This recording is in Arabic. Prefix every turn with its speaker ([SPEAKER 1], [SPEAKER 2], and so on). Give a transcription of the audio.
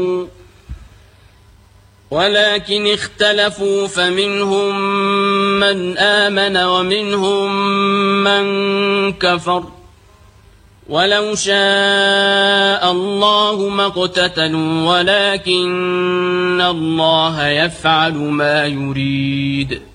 [SPEAKER 1] ولكن اختلفوا فمنهم من آمن ومنهم من كفر ولو شاء الله ما اقتتلوا ولكن الله يفعل ما يريد